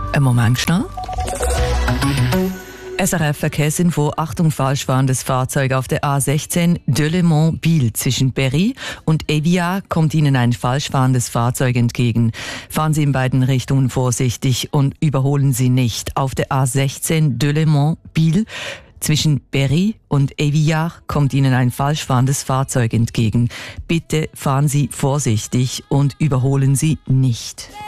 Einen Moment schnell. SRF Verkehrsinfo, Achtung, falsch fahrendes Fahrzeug auf der A16 Delémont-Biel zwischen Berry und Éviat kommt Ihnen ein falsch fahrendes Fahrzeug entgegen. Fahren Sie in beiden Richtungen vorsichtig und überholen Sie nicht. Auf der A16 Delémont-Biel zwischen Berry und Éviat kommt Ihnen ein falsch fahrendes Fahrzeug entgegen. Bitte fahren Sie vorsichtig und überholen Sie nicht.